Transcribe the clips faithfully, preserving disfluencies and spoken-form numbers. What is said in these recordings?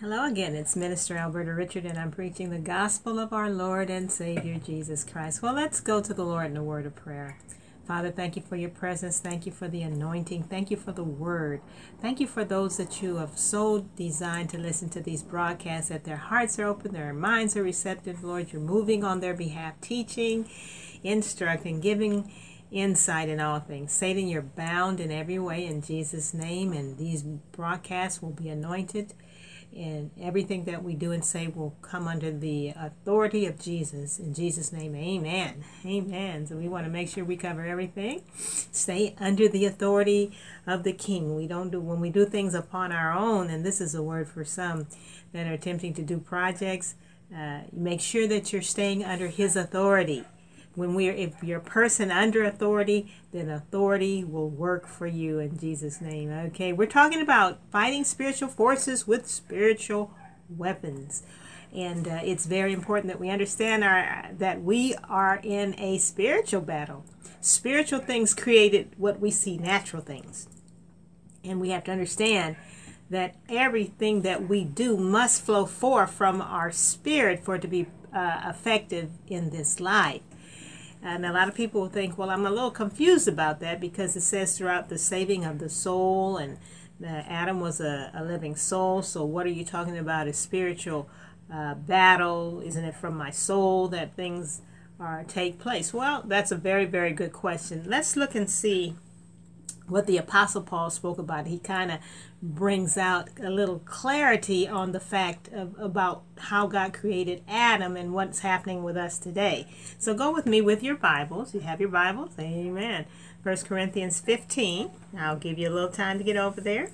Hello again, it's Minister Alberta Richard, and I'm preaching the gospel of our Lord and Savior Jesus Christ. Well, let's go to the Lord in a word of prayer. Father, thank you for your presence. Thank you for the anointing. Thank you for the word. Thank you for those that you have so designed to listen to these broadcasts, that their hearts are open, their minds are receptive. Lord, you're moving on their behalf, teaching, instructing, giving insight in all things. Satan, you're bound in every way in Jesus' name, and these broadcasts will be anointed. And everything that we do and say will come under the authority of Jesus. In Jesus' name, amen. Amen. So we want to make sure we cover everything. Stay under the authority of the King. We don't do, when we do things upon our own, and this is a word for some that are attempting to do projects, uh, make sure that you're staying under his authority. When we are, if you're a person under authority, then authority will work for you in Jesus' name. Okay, we're talking about fighting spiritual forces with spiritual weapons. And uh, it's very important that we understand our that we are in a spiritual battle. Spiritual things created what we see natural things. And we have to understand that everything that we do must flow forth from our spirit for it to be uh, effective in this life. And a lot of people will think, well, I'm a little confused about that because it says throughout the saving of the soul, and uh, Adam was a, a living soul. So what are you talking about? A spiritual uh, battle? Isn't it from my soul that things are take place? Well, that's a very, very good question. Let's look and see what the Apostle Paul spoke about. He kind of brings out a little clarity on the fact of about how God created Adam and what's happening with us today. So go with me with your Bibles. You have your Bibles? Amen. First Corinthians fifteen. I'll give you a little time to get over there.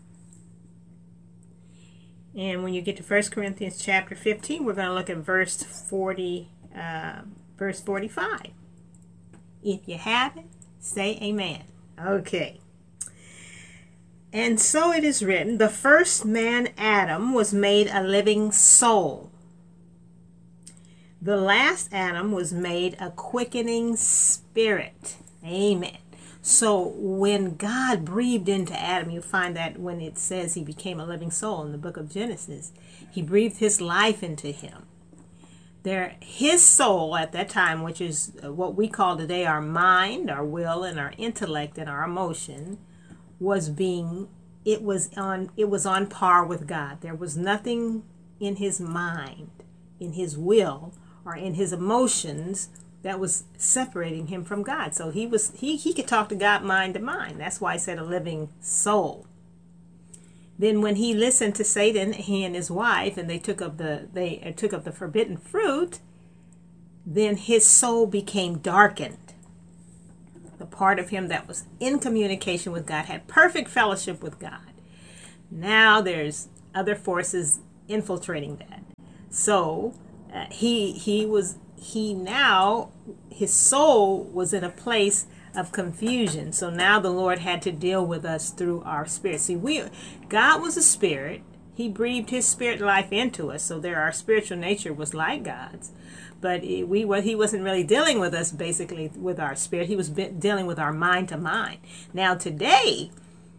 And when you get to First Corinthians chapter fifteen, we're going to look at verse forty, uh, verse forty-five. If you have it, say amen. Okay. And so it is written, the first man, Adam, was made a living soul. The last Adam was made a quickening spirit. Amen. So when God breathed into Adam, you find that when it says he became a living soul in the book of Genesis, he breathed his life into him. There, his soul at that time, which is what we call today our mind, our will, and our intellect and our emotion, was being, it was on, it was on par with God. There was nothing in his mind, in his will, or in his emotions that was separating him from God. So he was, he, he could talk to God mind to mind. That's why I said a living soul. Then when he listened to Satan, he and his wife, and they took up the they took up the forbidden fruit, then his soul became darkened. The part of him that was in communication with God, had perfect fellowship with God. Now there's other forces infiltrating that. So uh, he he was he now his soul was in a place of confusion. So now the Lord had to deal with us through our spirit. See, we God was a spirit. He breathed his spirit life into us. So there, our spiritual nature was like God's. But it, we well, he wasn't really dealing with us basically with our spirit. He was dealing with our mind to mind. Now today,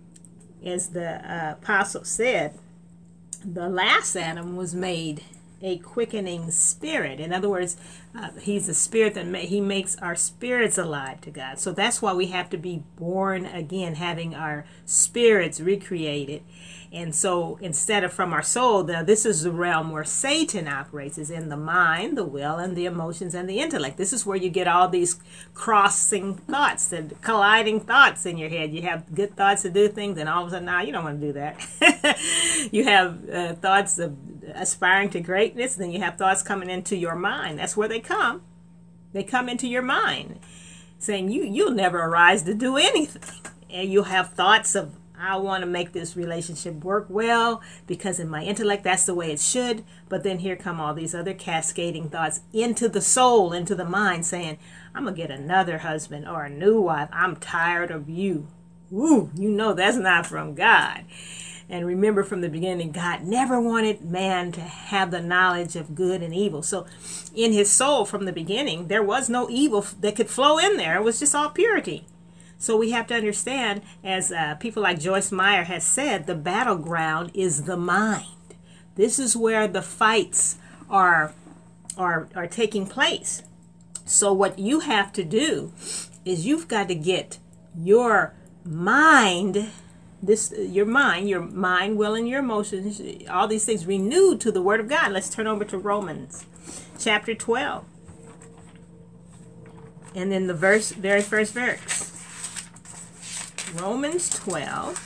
as the uh, apostle said, the last Adam was made a quickening spirit. In other words, uh, he's a spirit that ma he makes our spirits alive to God. So that's why we have to be born again, having our spirits recreated. And so instead of from our soul, now this is the realm where Satan operates, is in the mind, the will, and the emotions, and the intellect. This is where you get all these crossing thoughts and colliding thoughts in your head. You have good thoughts to do things, and all of a sudden, nah, you don't want to do that. You have uh, thoughts of aspiring to greatness, then you have thoughts coming into your mind. That's where they come. They come into your mind, saying you, you'll never arise to do anything. And you'll have thoughts of, I want to make this relationship work well because in my intellect, that's the way it should. But then here come all these other cascading thoughts into the soul, into the mind, saying, I'm going to get another husband or a new wife. I'm tired of you. Woo, you know that's not from God. And remember from the beginning, God never wanted man to have the knowledge of good and evil. So in his soul from the beginning, there was no evil that could flow in there. It was just all purity. So we have to understand, as uh, people like Joyce Meyer has said, the battleground is the mind. This is where the fights are are are taking place. So what you have to do is you've got to get your mind, this your mind, your mind, will, and your emotions, all these things renewed to the Word of God. Let's turn over to Romans chapter twelve. And then the verse, very first verse. Romans twelve.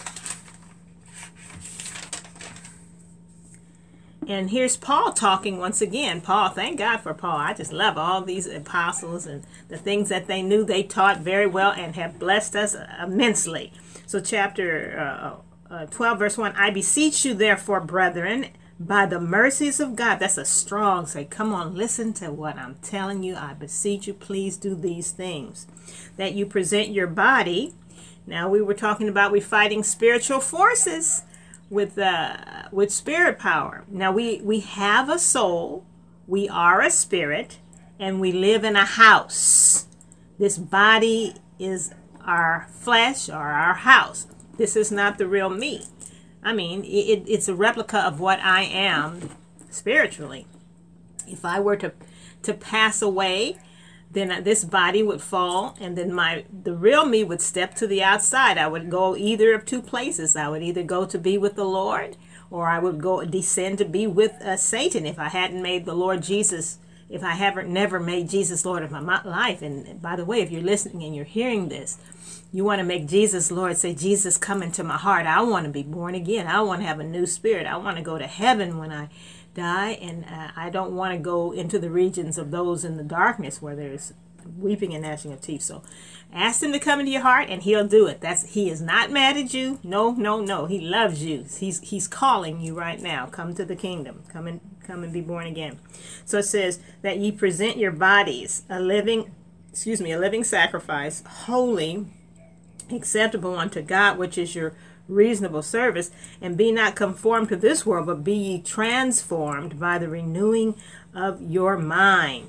And here's Paul talking once again. Paul, thank God for Paul. I just love all these apostles and the things that they knew. They taught very well and have blessed us immensely. So chapter uh, uh, twelve, verse one, I beseech you therefore, brethren, by the mercies of God. That's a strong say. Come on, listen to what I'm telling you. I beseech you, please do these things. That you present your body. Now we were talking about we fighting spiritual forces with uh, with spirit power. Now we, we have a soul, we are a spirit, and we live in a house. This body is our flesh or our house. This is not the real me. I mean, it, it's a replica of what I am spiritually. If I were to to pass away, then this body would fall, and then my the real me would step to the outside. I would go either of two places. I would either go to be with the Lord, or I would go descend to be with uh, Satan if I hadn't made the Lord Jesus, if I haven't never made Jesus Lord of my life. And by the way, if you're listening and you're hearing this, you want to make Jesus Lord. Say, Jesus, come into my heart. I want to be born again. I want to have a new spirit. I want to go to heaven when I die, and uh, I don't want to go into the regions of those in the darkness where there's weeping and gnashing of teeth. So ask him to come into your heart, and he'll do it. That's he is not mad at you. No, no, no. He loves you. He's he's calling you right now. Come to the kingdom. Come and come and be born again. So it says that ye present your bodies a living, excuse me, a living sacrifice, holy, acceptable unto God, which is your reasonable service, and be not conformed to this world, but be ye transformed by the renewing of your mind.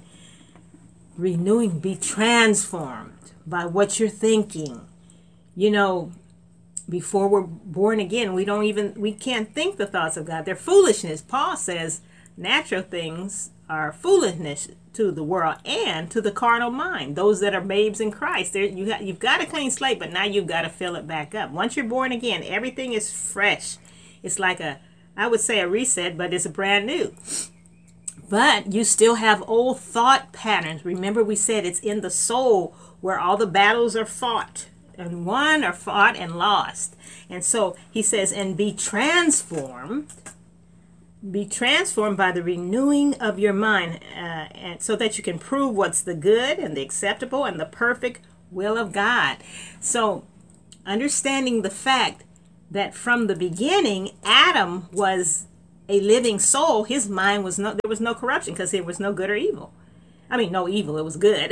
Renewing, be transformed by what you're thinking. You know, before we're born again, we don't even, we can't think the thoughts of God. They're foolishness. Paul says natural things are foolishness to the world and to the carnal mind. Those that are babes in Christ, there you ha- you've got a clean slate, but now you've got to fill it back up. Once you're born again, everything is fresh. It's like a, I would say a reset, but it's a brand new. But you still have old thought patterns. Remember, we said it's in the soul where all the battles are fought, and won or fought and lost. And so he says, and be transformed. Be transformed by the renewing of your mind, uh, and so that you can prove what's the good and the acceptable and the perfect will of God. So understanding the fact that from the beginning, Adam was a living soul. His mind was no, there was no corruption because there was no good or evil. I mean, no evil, it was good.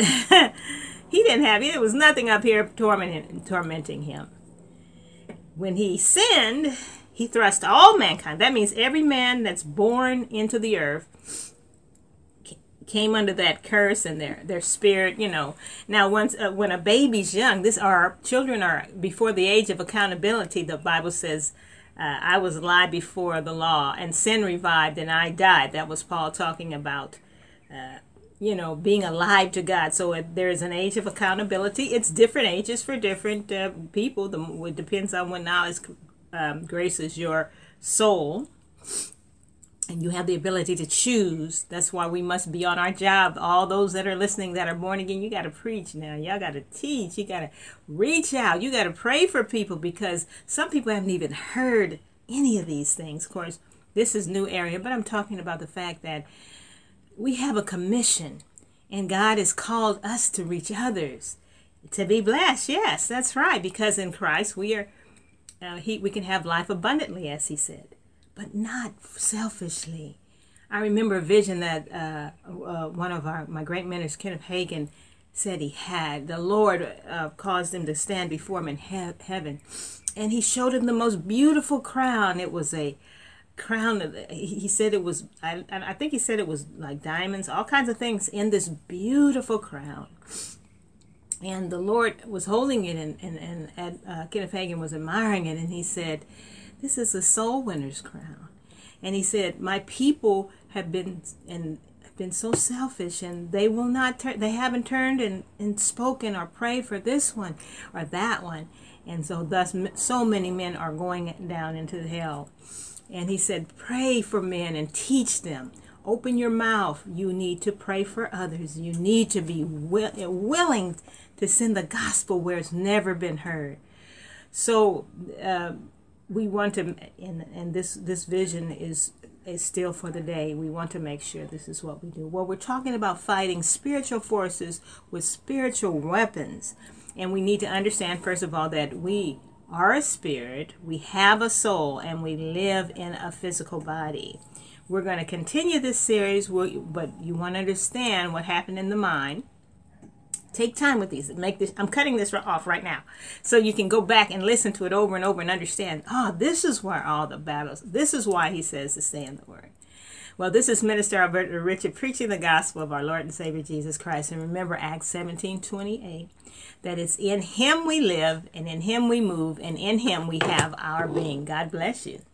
He didn't have it. There was nothing up here tormenting, tormenting him. When he sinned, he thrust all mankind. That means every man that's born into the earth came under that curse, and their their spirit, you know. Now, once uh, when a baby's young, this our children are before the age of accountability. The Bible says, uh, "I was alive before the law, and sin revived, and I died." That was Paul talking about, uh, you know, being alive to God. So uh, there is an age of accountability. It's different ages for different uh, people. The, it depends on when knowledge Um, graces your soul, and you have the ability to choose. That's why we must be on our job. All those that are listening that are born again, you got to preach now. Y'all got to teach. You got to reach out. You got to pray for people, because some people haven't even heard any of these things. Of course, this is new area, but I'm talking about the fact that we have a commission, and God has called us to reach others, to be blessed. Yes, that's right, because in Christ we are Uh, he, we can have life abundantly, as he said, but not selfishly. I remember a vision that uh, uh, one of our my great mentors, Kenneth Hagin, said he had. The Lord uh, caused him to stand before him in he- heaven, and he showed him the most beautiful crown. It was a crown. Of, he said it was, I, I think he said it was like diamonds, all kinds of things in this beautiful crown. And the Lord was holding it, and, and, and uh, Kenneth Hagin was admiring it, and he said, "This is a soul winner's crown." And he said, my people have been and have been so selfish, and they will not turn. They haven't turned and, and spoken or prayed for this one or that one. And so thus so many men are going down into hell. And he said, pray for men and teach them. Open your mouth. You need to pray for others. You need to be will, willing to send the gospel where it's never been heard. So uh, we want to, and, and this, this vision is, is still for the day. We want to make sure this is what we do. Well, we're talking about fighting spiritual forces with spiritual weapons. And we need to understand, first of all, that we are a spirit, we have a soul, and we live in a physical body. We're going to continue this series, but you want to understand what happened in the mind. Take time with these. Make this. I'm cutting this off right now, so you can go back and listen to it over and over and understand. Oh, this is where all the battles. This is why he says to stay in the Word. Well, this is Minister Alberta Richard preaching the gospel of our Lord and Savior Jesus Christ. And remember Acts seventeen twenty-eight, that it's in Him we live, and in Him we move, and in Him we have our being. God bless you.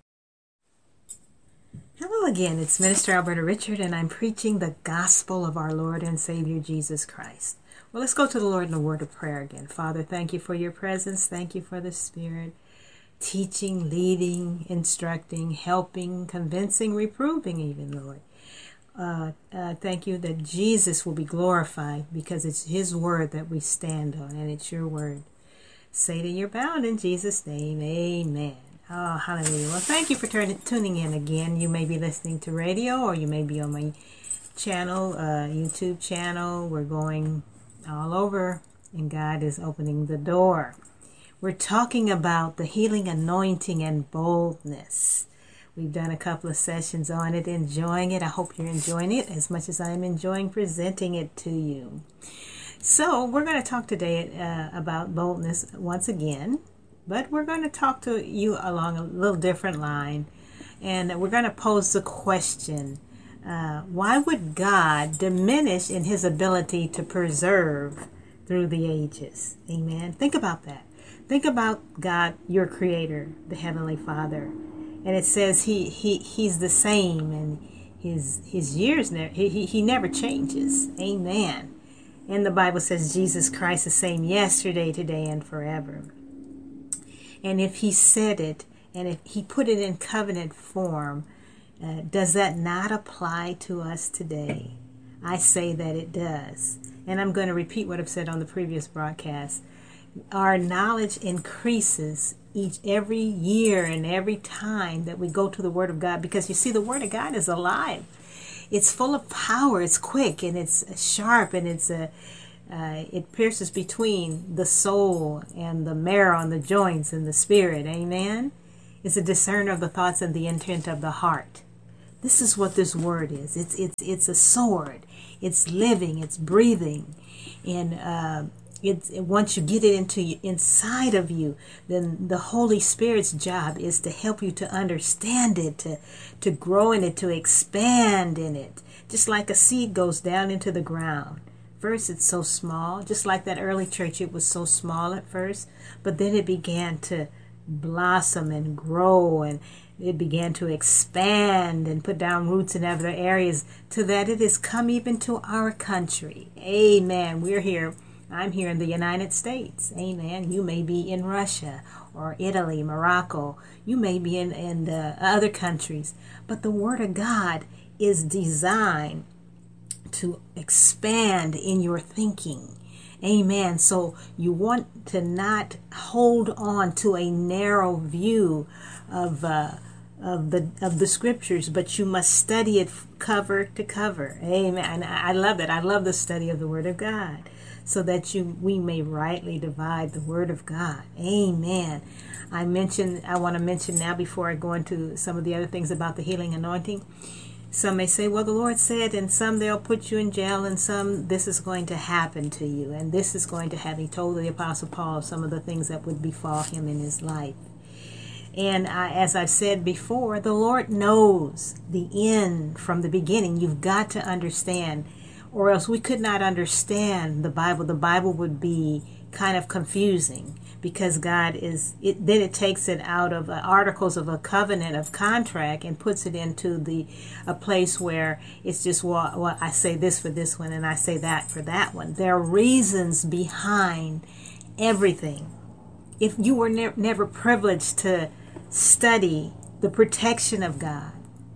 Hello again, it's Minister Alberta Richard, and I'm preaching the gospel of our Lord and Savior Jesus Christ. Well, let's go to the Lord in a word of prayer again. Father, thank you for your presence. Thank you for the Spirit, teaching, leading, instructing, helping, convincing, reproving even, Lord. Uh, uh, thank you that Jesus will be glorified because it's His word that we stand on, and it's your word. Satan, you're bound in Jesus' name. Amen. Oh, hallelujah. Well, thank you for turn, tuning in again. You may be listening to radio, or you may be on my channel, uh, YouTube channel. We're going all over, and God is opening the door. We're talking about the healing anointing and boldness. We've done a couple of sessions on it, enjoying it. I hope you're enjoying it as much as I'm enjoying presenting it to you. So we're going to talk today uh, about boldness once again. But we're going to talk to you along a little different line. And we're going to pose the question, uh, why would God diminish in His ability to preserve through the ages? Amen. Think about that. Think about God, your Creator, the Heavenly Father. And it says he, he He's the same, and His His years, ne- he, he, he never changes. Amen. And the Bible says Jesus Christ the same yesterday, today, and forever. And if He said it, and if He put it in covenant form, uh, does that not apply to us today? I say that it does. And I'm going to repeat what I've said on the previous broadcast. Our knowledge increases each every year and every time that we go to the Word of God, because you see, the Word of God is alive. It's full of power. It's quick, and it's sharp, and it's a Uh, it pierces between the soul and the marrow and the joints and the spirit. Amen. It's a discerner of the thoughts and the intent of the heart. This is what this word is. It's it's it's a sword. It's living. It's breathing, and uh, it's once you get it into you, inside of you, then the Holy Spirit's job is to help you to understand it, to to grow in it, to expand in it, just like a seed goes down into the ground. First, it's so small, just like that early church. It was so small at first, but then it began to blossom and grow, and it began to expand and put down roots in other areas, to that it has come even to our country. Amen. We're here. I'm here in the United States. Amen. You may be in Russia or Italy, Morocco. You may be in, in the other countries. But the Word of God is designed to expand in your thinking. Amen. So you want to not hold on to a narrow view of uh, of the of the scriptures, but you must study it cover to cover. Amen. And I love that. I love the study of the Word of God, so that you we may rightly divide the Word of God. Amen. I mentioned. I want to mention now, before I go into some of the other things about the healing anointing. Some may say, well, the Lord said, and some they'll put you in jail, and some this is going to happen to you, and this is going to happen. He told the Apostle Paul some of the things that would befall him in his life. And I, as I've said before, the Lord knows the end from the beginning. You've got to understand, or else we could not understand the Bible. The Bible would be kind of confusing, because God is, it, then it takes it out of uh, articles of a covenant of contract and puts it into the a place where it's just, well, well, I say this for this one and I say that for that one. There are reasons behind everything. If you were ne- never privileged to study the protection of God,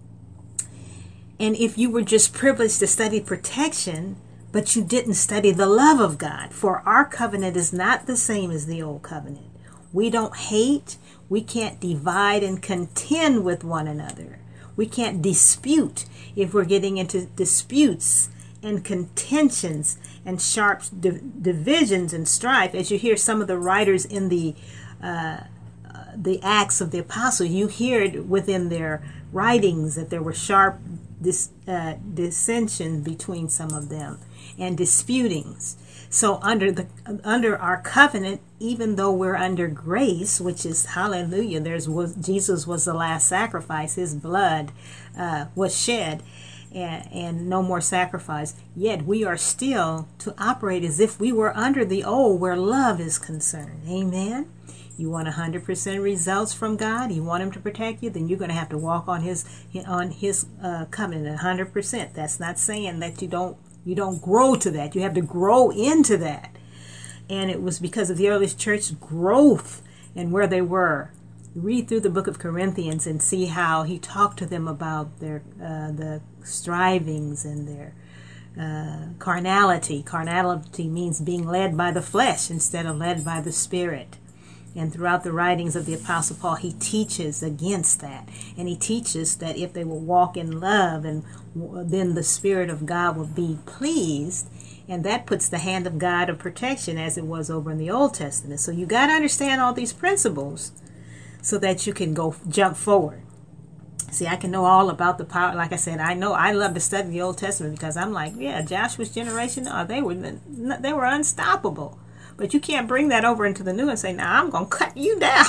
and if you were just privileged to study protection, but you didn't study the love of God, for our covenant is not the same as the old covenant. We don't hate. We can't divide and contend with one another. We can't dispute if we're getting into disputes and contentions and sharp di- divisions and strife. As you hear some of the writers in the uh, uh, the Acts of the Apostles, you hear it within their writings that there were sharp dis, uh, dissension between some of them and disputings. So under the under our covenant, even though we're under grace, which is hallelujah, there's was Jesus was the last sacrifice. His blood uh, was shed, and, and no more sacrifice. Yet we are still to operate as if we were under the old, where love is concerned. Amen. You want one hundred percent results from God, you want him to protect you, then you're going to have to walk on his on his uh, covenant one hundred percent. That's not saying that you don't you don't grow to that. You have to grow into that. And it was because of the early church growth and where they were. Read through the book of Corinthians and see how he talked to them about their uh, the strivings and their uh, carnality. Carnality means being led by the flesh instead of led by the Spirit. And throughout the writings of the Apostle Paul, he teaches against that. And he teaches that if they will walk in love, and then the Spirit of God will be pleased. And that puts the hand of God of protection as it was over in the Old Testament. So you got to understand all these principles so that you can go jump forward. See, I can know all about the power. Like I said, I know I love to study the Old Testament because I'm like, yeah, Joshua's generation, oh, they were they were unstoppable. But you can't bring that over into the new and say, now I'm going to cut you down.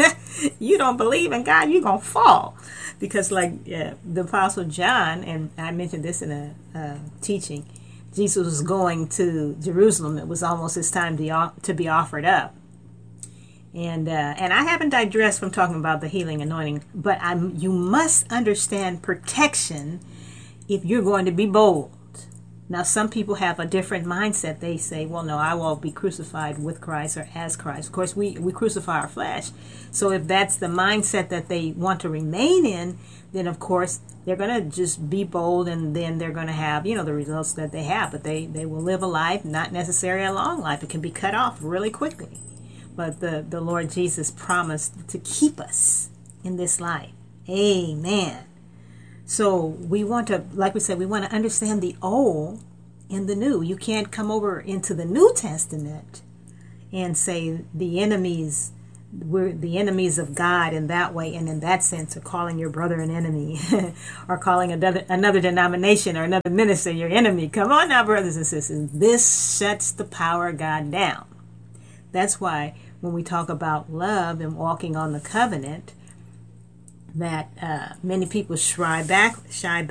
You don't believe in God, you're going to fall. Because like yeah, the Apostle John, and I mentioned this in a uh, teaching, Jesus was going to Jerusalem. It was almost his time to, to be offered up. And uh, and I haven't digressed from talking about the healing anointing, but I'm, you must understand protection if you're going to be bold. Now, some people have a different mindset. They say, well, no, I will be crucified with Christ or as Christ. Of course, we, we crucify our flesh. So if that's the mindset that they want to remain in, then, of course, they're going to just be bold, and then they're going to have, you know, the results that they have. But they, they will live a life, not necessarily a long life. It can be cut off really quickly. But the, the Lord Jesus promised to keep us in this life. Amen. So we want to, like we said, we want to understand the old and the new. You can't come over into the New Testament and say the enemies, we're the enemies of God in that way, and in that sense of calling your brother an enemy or calling another, another denomination or another minister your enemy. Come on now, brothers and sisters. This shuts the power of God down. That's why when we talk about love and walking on the covenant, that uh, many people shy back, shy back.